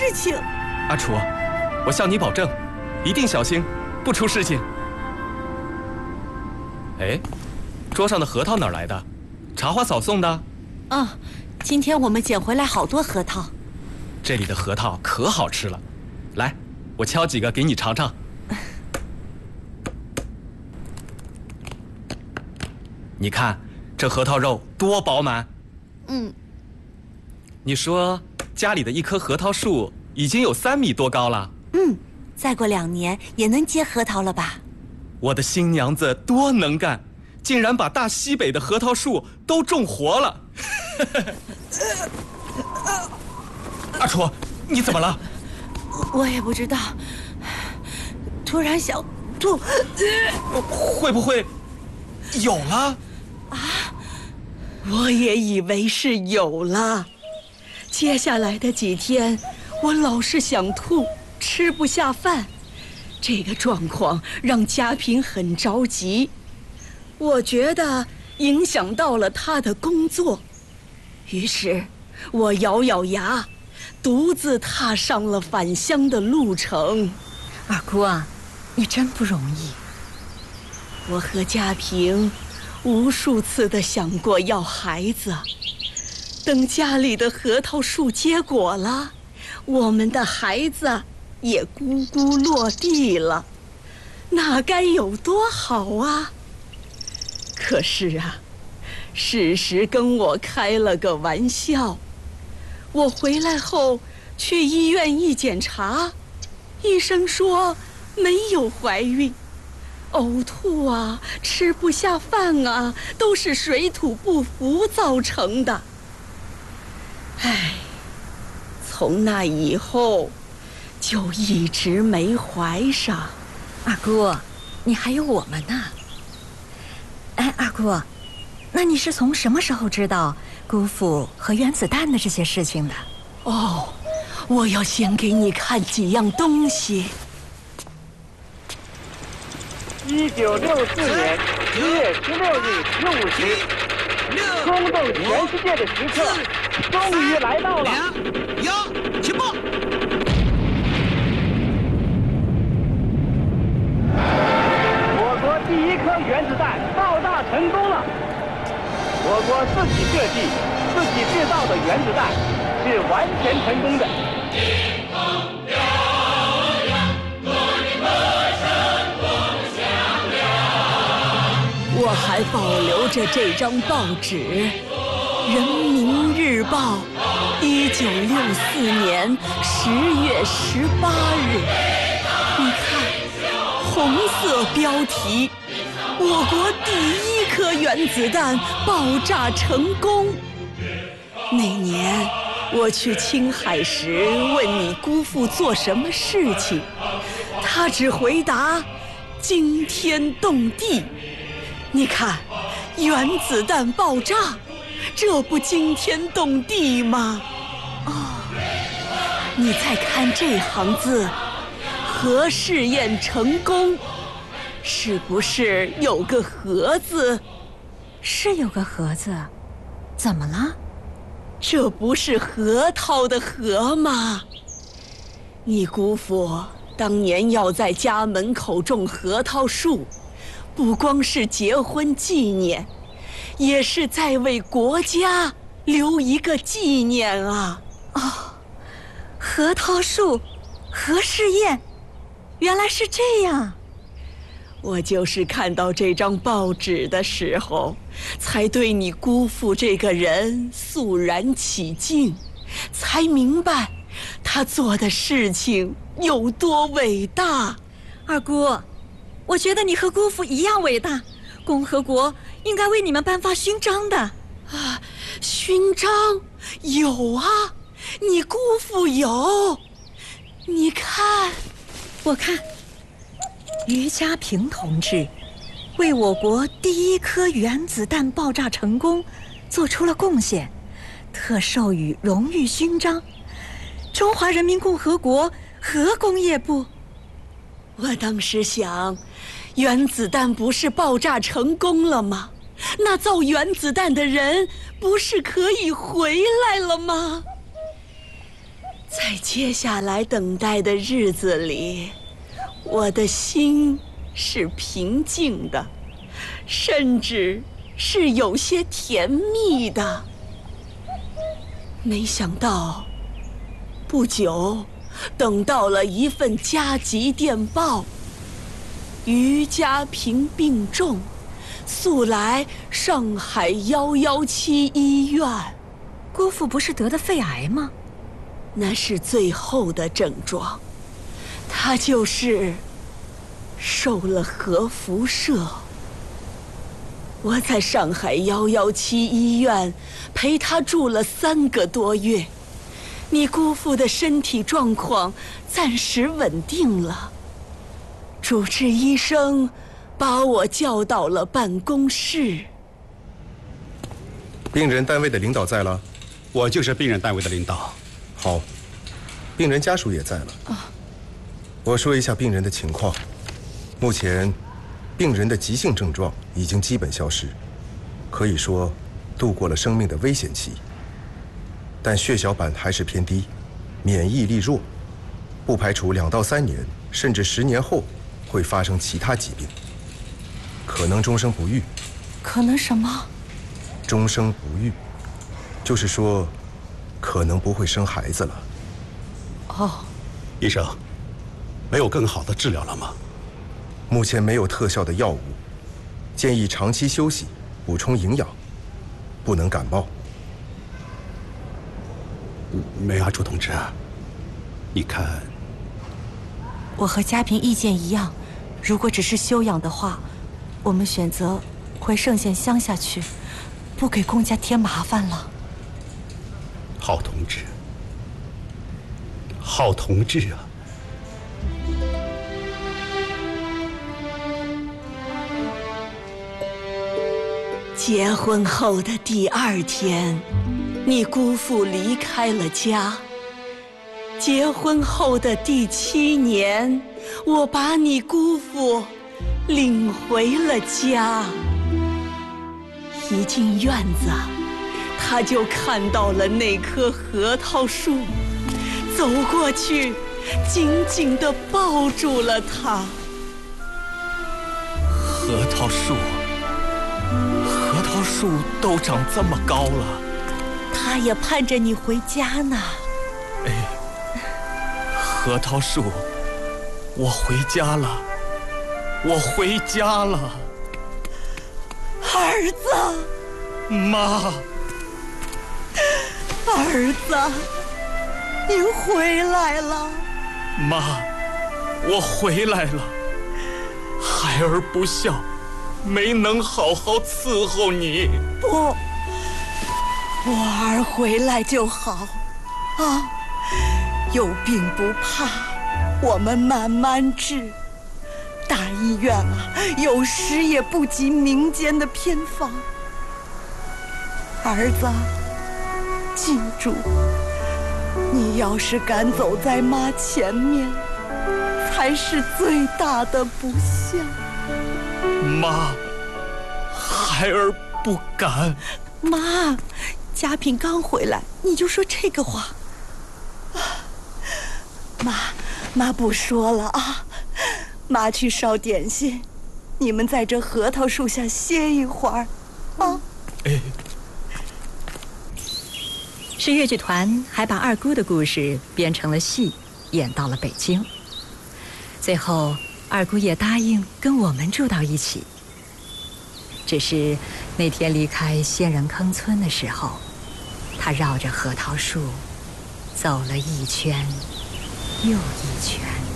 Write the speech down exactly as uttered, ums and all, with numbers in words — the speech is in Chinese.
情。 阿楚，我向你保证，一定小心，不出事情。哎，桌上的核桃哪儿来的？茶花嫂送的？ 哦，今天我们捡回来好多核桃。 这里的核桃可好吃了，来，我敲几个给你尝尝。你看这核桃肉多饱满。 嗯。 你说家里的一棵核桃树已经有三米多高了。 嗯，再过两年也能结核桃了吧？ 我的新娘子多能干，竟然把大西北的核桃树都种活了。阿楚，你怎么了？ 我也不知道，突然想吐。 会不会有了？ 啊，我也以为是有了。接下来的几天，我老是想吐，吃不下饭。这个状况让家平很着急，我觉得影响到了他的工作。于是我咬咬牙，独自踏上了返乡的路程。 二姑啊，你真不容易。 我和家平无数次地想过要孩子，等家里的核桃树结果了，我们的孩子也咕咕落地了，那该有多好啊！可是啊，事实跟我开了个玩笑。我回来后去医院一检查，医生说没有怀孕，呕吐啊，吃不下饭啊，都是水土不服造成的。唉，从那以后就一直没怀上。 二姑，你还有我们呢。哎，二姑，那你是从什么时候知道姑父和原子弹的这些事情的？ 哦，我要先给你看几样东西。 一九六四年十月十六日十五时，轰动全世界的时刻终于来到了。 一，起爆！ 我国第一颗原子弹爆炸成功了。我国自己设计、自己制造的原子弹是完全成功的。 我还保留着这张报纸，《人民日报》，一九六四年十月十八日。你看，红色标题：我国第一颗原子弹爆炸成功。那年我去青海时，问你姑父做什么事情，他只回答：惊天动地。你看，原子弹爆炸，这不惊天动地吗？哦，你再看这行字，核试验成功，是不是有个核字？ 是有个核字，怎么了？ 这不是核桃的核吗？你姑父当年要在家门口种核桃树，不光是结婚纪念，也是在为国家留一个纪念啊！ 哦，核桃树，核试验，原来是这样。 我就是看到这张报纸的时候，才对你姑父这个人肃然起敬，才明白他做的事情有多伟大。 二姑，我觉得你和姑父一样伟大，共和国应该为你们颁发勋章的。 啊，勋章有啊，你姑父有。你看， 我看，于家平同志为我国第一颗原子弹爆炸成功做出了贡献，特授予荣誉勋章。中华人民共和国核工业部。 我当时想，原子弹不是爆炸成功了吗？那造原子弹的人不是可以回来了吗？ 在接下来等待的日子里，我的心是平静的，甚至是有些甜蜜的。没想到，不久，等到了一份加急电报：于家平病重，速来上海幺幺七医院。 姑父不是得的肺癌吗？ 那是最后的症状，他就是受了核辐射。我在上海幺幺七医院陪他住了三个多月，你姑父的身体状况暂时稳定了。主治医生把我叫到了办公室。 病人单位的领导在了？ 我就是病人单位的领导。 好，病人家属也在了。啊，我说一下病人的情况。目前，病人的急性症状已经基本消失，可以说度过了生命的危险期。但血小板还是偏低，免疫力弱，不排除两到三年甚至十年后会发生其他疾病，可能终生不育。 可能什么？ 终生不育，就是说，可能不会生孩子了。 哦， 医生，没有更好的治疗了吗？ 目前没有特效的药物，建议长期休息，补充营养，不能感冒。 梅阿朱同志，你看， 我和家平意见一样，如果只是休养的话，我们选择回圣县乡下去，不给公家添麻烦了。 郝同志，郝同志啊！ 结婚后的第二天，你姑父离开了家。结婚后的第七年，我把你姑父领回了家。一进院子，他就看到了那棵核桃树，走过去，紧紧地抱住了它。 核桃树，核桃树都长这么高了， 他也盼着你回家呢。 哎，核桃树，我回家了，我回家了。 儿子， 妈， 儿子，您回来了。 妈，我回来了。孩儿不孝，没能好好伺候你。 不，我儿回来就好，啊，有病不怕，我们慢慢治。大医院啊，有时也不及民间的偏方。儿子，记住，你要是敢走在妈前面，才是最大的不孝。 妈，孩儿不敢。 妈，家平刚回来，你就说这个话。妈，妈不说了啊，妈去烧点心，你们在这核桃树下歇一会儿，啊。 哎。 市越剧团还把二姑的故事编成了戏，演到了北京。最后，二姑也答应跟我们住到一起。只是那天离开仙人坑村的时候，她绕着核桃树走了一圈又一圈。